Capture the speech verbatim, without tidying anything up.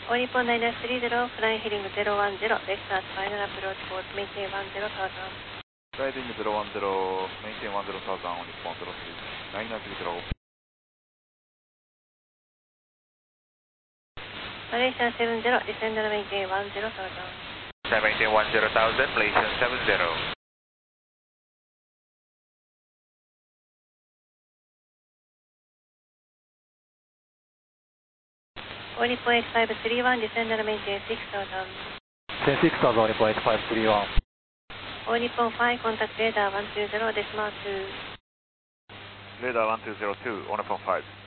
All Nippon nine nine three zero, flying heading zero one zero, Vector final approach course, maintain one zero thousand. Riding zero one zero, maintain one zero thousand, All Nippon zero three, nine nine three zero. Malaysia seven zero, descend and maintain one zero thousand. Maintain one zero thousand, Malaysia seven zero. All Nippon eight five three one, descend and maintain six thousand. Descend six thousand, All Nippon eight five three one. All Nippon five, contact radar one two zero, decimal two. Radar one two zero two, All Nippon five.